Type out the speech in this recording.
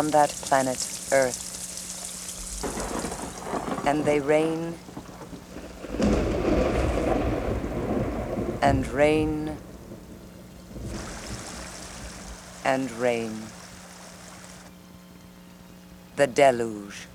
on that planet Earth. And they reign and reign and reign. The deluge.